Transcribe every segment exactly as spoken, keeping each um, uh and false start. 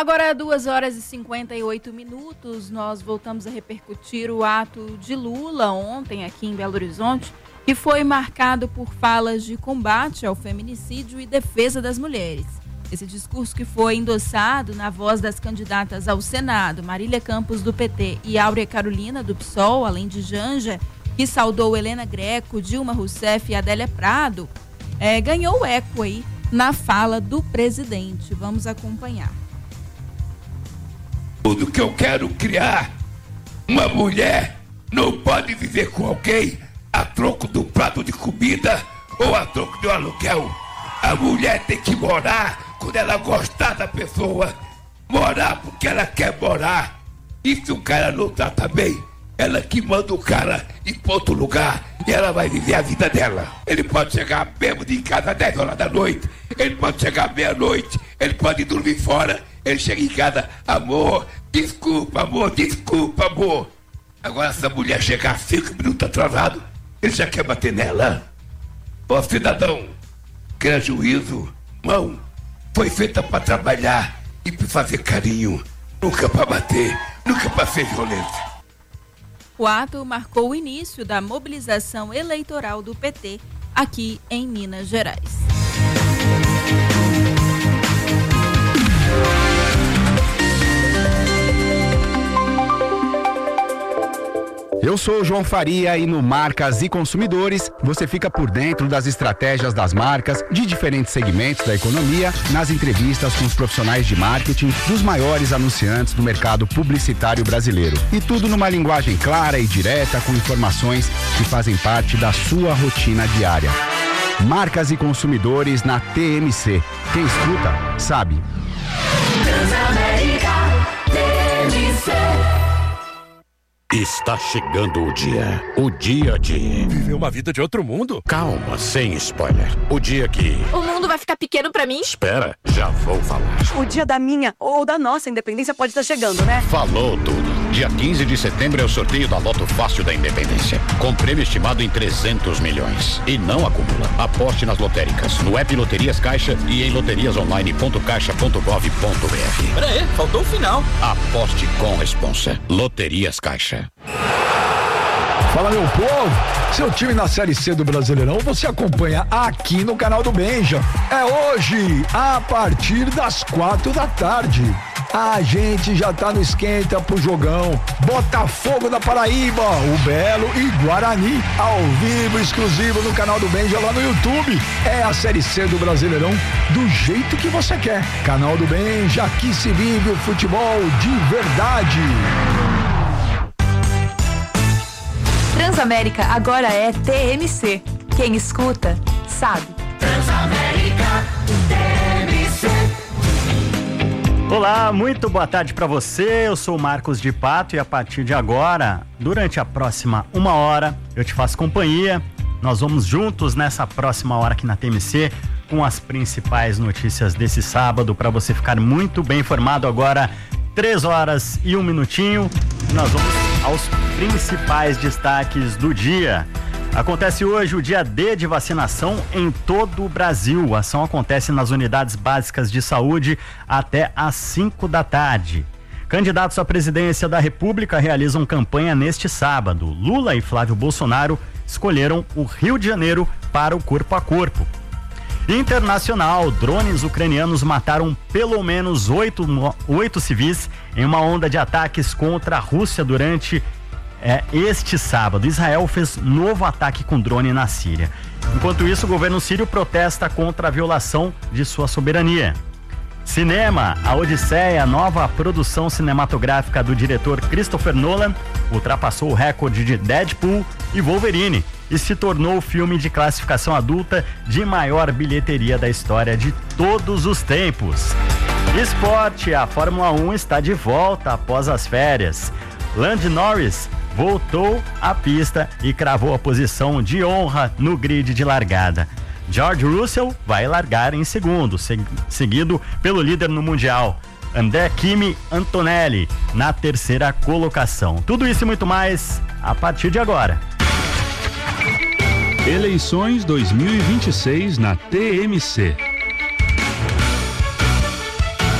Agora, duas horas e cinquenta e oito minutos, nós voltamos a repercutir o ato de Lula ontem aqui em Belo Horizonte, que foi marcado por falas de combate ao feminicídio e defesa das mulheres. Esse discurso, que foi endossado na voz das candidatas ao Senado, Marília Campos, do P T, e Áurea Carolina, do P SOL, além de Janja, que saudou Helena Greco, Dilma Rousseff e Adélia Prado, é, ganhou eco aí na fala do presidente. Vamos acompanhar. Tudo que eu quero criar, uma mulher não pode viver com alguém a troco do prato de comida ou a troco de um aluguel. A mulher tem que morar quando ela gostar da pessoa, morar porque ela quer morar. E se o cara não trata bem, ela que manda o cara ir para outro lugar e ela vai viver a vida dela. Ele pode chegar bêbado em casa às dez horas da noite, ele pode chegar meia-noite, ele pode dormir fora. Ele chega em casa, amor, desculpa, amor, desculpa, amor. Agora, se a mulher chegar cinco minutos atrasado, ele já quer bater nela. Ó, cidadão, quer juízo, mão, foi feita para trabalhar e para fazer carinho, nunca para bater, nunca para ser violência. O ato marcou o início da mobilização eleitoral do P T aqui em Minas Gerais. Eu sou o João Faria e no Marcas e Consumidores você fica por dentro das estratégias das marcas de diferentes segmentos da economia, nas entrevistas com os profissionais de marketing dos maiores anunciantes do mercado publicitário brasileiro. E tudo numa linguagem clara e direta, com informações que fazem parte da sua rotina diária. Marcas e Consumidores na T M C. Quem escuta, sabe. Transamérica T M C. Está chegando o dia. O dia de... Viver uma vida de outro mundo? Calma, sem spoiler. O dia que... O mundo vai ficar pequeno pra mim? Espera, já vou falar. O dia da minha ou da nossa independência pode estar chegando, né? Falou tudo. Dia quinze de setembro é o sorteio da Loto Fácil da Independência. Com prêmio estimado em trezentos milhões. E não acumula. Aposte nas lotéricas, no app Loterias Caixa e em loterias online ponto caixa ponto gov ponto br. Pera aí, faltou o final. Aposte com responsa. Loterias Caixa. Fala, meu povo, seu time na Série C do Brasileirão você acompanha aqui no canal do Benja. É hoje, a partir das quatro da tarde. A gente já tá no esquenta pro jogão Botafogo da Paraíba, o Belo e Guarani, ao vivo, exclusivo no canal do Benja lá no YouTube. É a Série C do Brasileirão do jeito que você quer. Canal do Benja, aqui se vive o futebol de verdade. Transamérica agora é T M C. Quem escuta, sabe. Transamérica T M C. Olá, muito boa tarde para você. Eu sou o Marcos de Pato e a partir de agora, durante a próxima uma hora, eu te faço companhia. Nós vamos juntos nessa próxima hora aqui na T M C com as principais notícias desse sábado para você ficar muito bem informado. Agora, três horas e um minutinho. Nós vamos aos principais destaques do dia. Acontece hoje o dia D de vacinação em todo o Brasil. A ação acontece nas unidades básicas de saúde até às cinco da tarde. Candidatos à presidência da República realizam campanha neste sábado. Lula e Flávio Bolsonaro escolheram o Rio de Janeiro para o corpo a corpo. Internacional, drones ucranianos mataram pelo menos oito, oito civis em uma onda de ataques contra a Rússia durante é, este sábado. Israel fez novo ataque com drone na Síria. Enquanto isso, o governo sírio protesta contra a violação de sua soberania. Cinema, A Odisseia, nova produção cinematográfica do diretor Christopher Nolan, ultrapassou o recorde de Deadpool e Wolverine e se tornou o filme de classificação adulta de maior bilheteria da história de todos os tempos. Esporte, a Fórmula um está de volta após as férias. Lando Norris voltou à pista e cravou a posição de honra no grid de largada. George Russell vai largar em segundo, seguido pelo líder no Mundial, André Kimi Antonelli, na terceira colocação. Tudo isso e muito mais a partir de agora. Eleições dois mil e vinte e seis na T M C.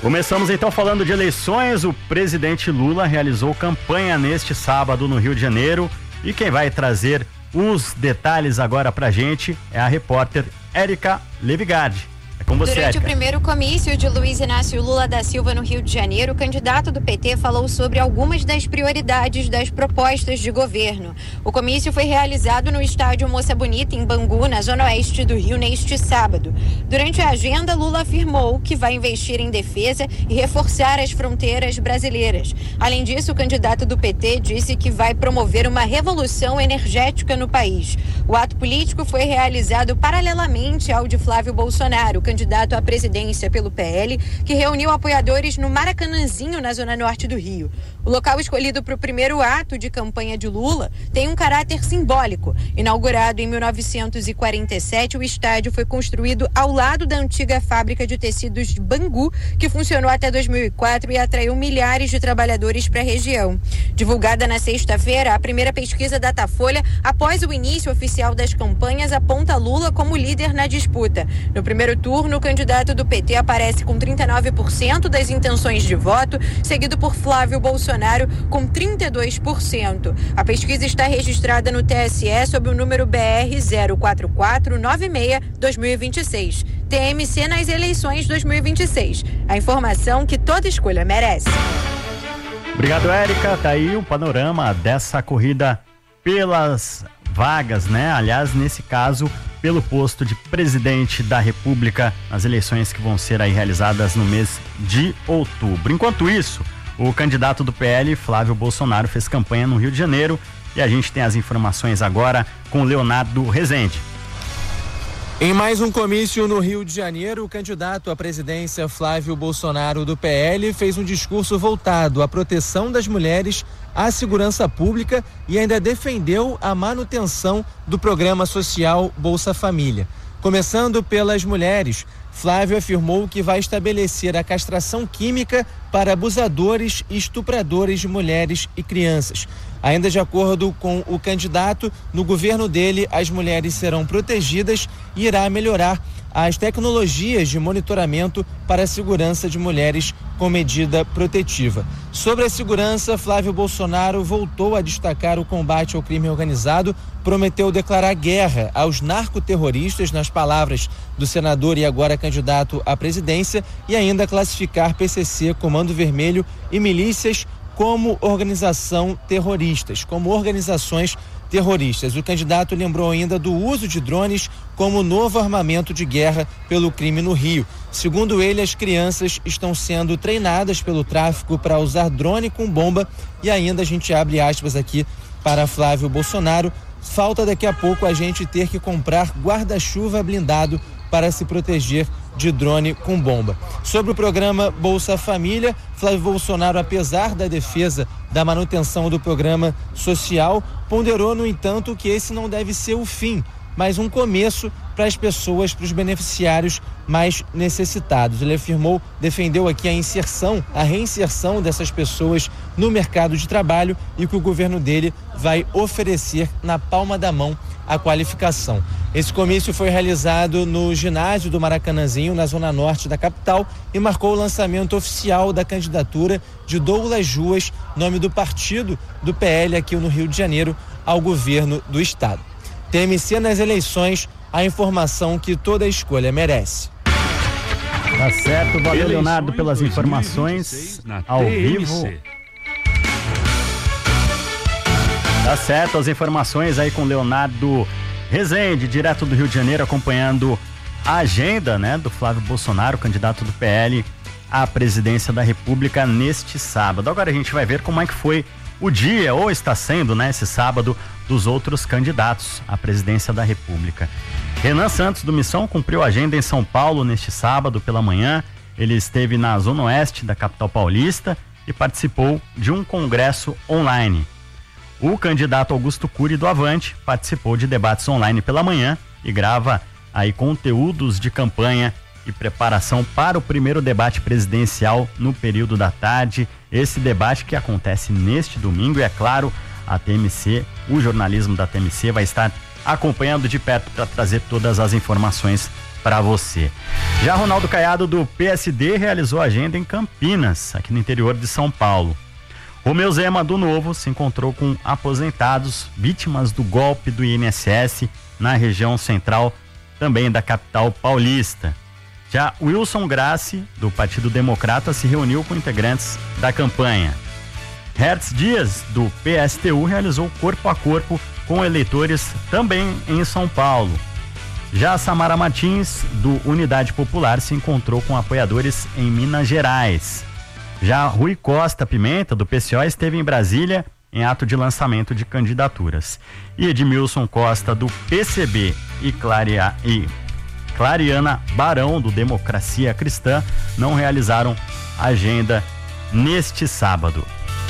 Começamos então falando de eleições. O presidente Lula realizou campanha neste sábado no Rio de Janeiro e quem vai trazer os detalhes agora pra gente é a repórter Érica Levigardi. É com você, Durante Érica. o primeiro comício de Luiz Inácio Lula da Silva no Rio de Janeiro, o candidato do P T falou sobre algumas das prioridades das propostas de governo. O comício foi realizado no estádio Moça Bonita, em Bangu, na zona oeste do Rio, neste sábado. Durante a agenda, Lula afirmou que vai investir em defesa e reforçar as fronteiras brasileiras. Além disso, o candidato do P T disse que vai promover uma revolução energética no país. O ato político foi realizado paralelamente ao de Flávio Bolsonaro, candidato à presidência pelo P L, que reuniu apoiadores no Maracanãzinho, na zona norte do Rio. O local escolhido para o primeiro ato de campanha de Lula tem um caráter simbólico. Inaugurado em mil novecentos e quarenta e sete, o estádio foi construído ao lado da antiga fábrica de tecidos de Bangu, que funcionou até dois mil e quatro e atraiu milhares de trabalhadores para a região. Divulgada na sexta-feira, a primeira pesquisa Datafolha, após o início oficial das campanhas, aponta Lula como líder na disputa. No primeiro turno, o candidato do P T aparece com trinta e nove por cento das intenções de voto, seguido por Flávio Bolsonaro com trinta e dois por cento. A pesquisa está registrada no T S E sob o número B R zero quatro quatro nove seis barra dois mil e vinte e seis. T M C nas eleições dois mil e vinte e seis. A informação que toda escolha merece. Obrigado, Érica. Tá aí o panorama dessa corrida pelas vagas, né? Aliás, nesse caso, pelo posto de presidente da República nas eleições que vão ser aí realizadas no mês de outubro. Enquanto isso, o candidato do P L, Flávio Bolsonaro, fez campanha no Rio de Janeiro e a gente tem as informações agora com o Leonardo Rezende. Em mais um comício no Rio de Janeiro, o candidato à presidência Flávio Bolsonaro do P L fez um discurso voltado à proteção das mulheres, à segurança pública e ainda defendeu a manutenção do programa social Bolsa Família. Começando pelas mulheres, Flávio afirmou que vai estabelecer a castração química para abusadores e estupradores de mulheres e crianças. Ainda de acordo com o candidato, no governo dele, as mulheres serão protegidas e irá melhorar as tecnologias de monitoramento para a segurança de mulheres com medida protetiva. Sobre a segurança, Flávio Bolsonaro voltou a destacar o combate ao crime organizado, prometeu declarar guerra aos narcoterroristas, nas palavras do senador e agora candidato à presidência, e ainda classificar P C C, Comando Vermelho e milícias como organização terroristas, como organizações terroristas. O candidato lembrou ainda do uso de drones como novo armamento de guerra pelo crime no Rio. Segundo ele, as crianças estão sendo treinadas pelo tráfico para usar drone com bomba e ainda a gente abre aspas aqui para Flávio Bolsonaro. Falta daqui a pouco a gente ter que comprar guarda-chuva blindado para se proteger de drone com bomba. Sobre o programa Bolsa Família, Flávio Bolsonaro, apesar da defesa da manutenção do programa social, ponderou, no entanto, que esse não deve ser o fim, mas um começo para as pessoas, para os beneficiários mais necessitados. Ele afirmou, defendeu aqui a inserção, a reinserção dessas pessoas no mercado de trabalho e que o governo dele vai oferecer na palma da mão a qualificação. Esse comício foi realizado no ginásio do Maracanãzinho, na zona norte da capital, e marcou o lançamento oficial da candidatura de Douglas Ruas, nome do partido do P L aqui no Rio de Janeiro, ao governo do estado. T M C nas eleições, a informação que toda escolha merece. Tá certo, valeu, Leonardo, pelas informações ao vivo. Tá certo, as informações aí com Leonardo Rezende, direto do Rio de Janeiro, acompanhando a agenda, né, do Flávio Bolsonaro, candidato do P L à presidência da República neste sábado. Agora a gente vai ver como é que foi o dia, ou está sendo, né, esse sábado, dos outros candidatos à presidência da República. Renan Santos, do Missão, cumpriu a agenda em São Paulo neste sábado pela manhã. Ele esteve na zona oeste da capital paulista e participou de um congresso online. O candidato Augusto Cury, do Avante, participou de debates online pela manhã e grava aí conteúdos de campanha e preparação para o primeiro debate presidencial no período da tarde. Esse debate que acontece neste domingo, e é claro, a T M C, o jornalismo da T M C vai estar acompanhando de perto para trazer todas as informações para você. Já Ronaldo Caiado, do P S D, realizou agenda em Campinas, aqui no interior de São Paulo. Romeu Zema, do Novo, se encontrou com aposentados vítimas do golpe do I N S S na região central, também da capital paulista. Já Wilson Grassi, do Partido Democrata, se reuniu com integrantes da campanha. Hertz Dias, do P S T U, realizou corpo a corpo com eleitores também em São Paulo. Já Samara Martins, do Unidade Popular, se encontrou com apoiadores em Minas Gerais. Já Rui Costa Pimenta, do P C O, esteve em Brasília em ato de lançamento de candidaturas. E Edmilson Costa, do P C B, e, Claria, e Clariana Barão, do Democracia Cristã, não realizaram agenda neste sábado.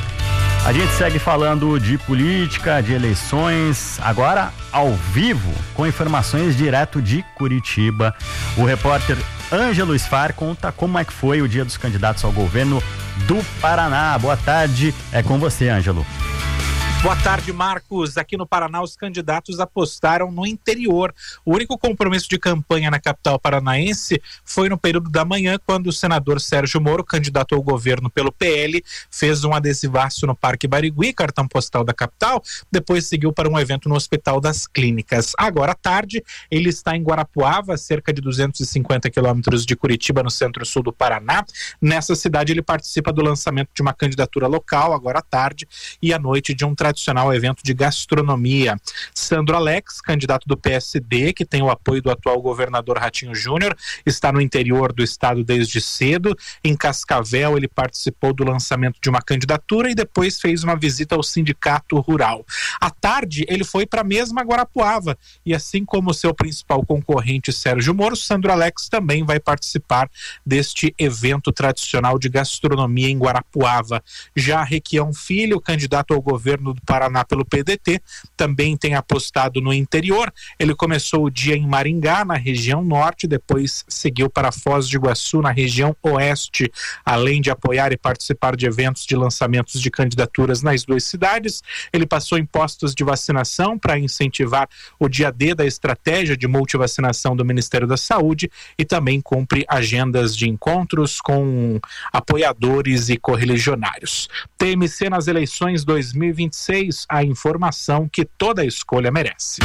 A gente segue falando de política, de eleições, agora ao vivo, com informações direto de Curitiba. O repórter Ângelo Sfar conta como é que foi o dia dos candidatos ao governo do Paraná. Boa tarde, é com você, Ângelo. Boa tarde, Marcos. Aqui no Paraná, os candidatos apostaram no interior. O único compromisso de campanha na capital paranaense foi no período da manhã, quando o senador Sérgio Moro, candidato ao governo pelo P L, fez um adesivaço no Parque Barigui, cartão postal da capital, depois seguiu para um evento no Hospital das Clínicas. Agora à tarde, ele está em Guarapuava, cerca de duzentos e cinquenta quilômetros de Curitiba, no centro-sul do Paraná. Nessa cidade, ele participa do lançamento de uma candidatura local, agora à tarde, e à noite de um tradicional evento de gastronomia. Sandro Alex, candidato do P S D, que tem o apoio do atual governador Ratinho Júnior, está no interior do estado desde cedo. Em Cascavel, ele participou do lançamento de uma candidatura e depois fez uma visita ao sindicato rural. À tarde, ele foi para a mesma Guarapuava e, assim como seu principal concorrente Sérgio Moro, Sandro Alex também vai participar deste evento tradicional de gastronomia em Guarapuava. Já Requião Filho, candidato ao governo do Paraná pelo P D T, também tem apostado no interior. Ele começou o dia em Maringá, na região norte, depois seguiu para Foz do Iguaçu, na região oeste. Além de apoiar e participar de eventos de lançamentos de candidaturas nas duas cidades, ele passou em postos de vacinação para incentivar o dia D da estratégia de multivacinação do Ministério da Saúde e também cumpre agendas de encontros com apoiadores e correligionários. T M C nas eleições dois mil e vinte e seis, a informação que toda escolha merece.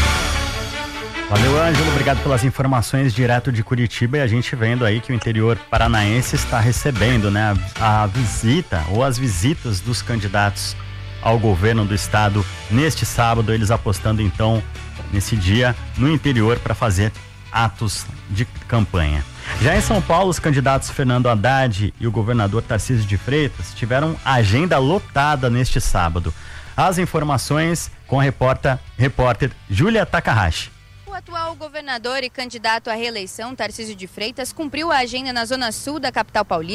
Valeu, Ângelo, obrigado pelas informações direto de Curitiba, e a gente vendo aí que o interior paranaense está recebendo, né, a, a visita ou as visitas dos candidatos ao governo do estado neste sábado, eles apostando então nesse dia no interior para fazer atos de campanha. Já em São Paulo, os candidatos Fernando Haddad e o governador Tarcísio de Freitas tiveram agenda lotada neste sábado. As informações com a repórter, repórter Júlia Takahashi. O atual governador e candidato à reeleição, Tarcísio de Freitas, cumpriu a agenda na zona sul da capital paulista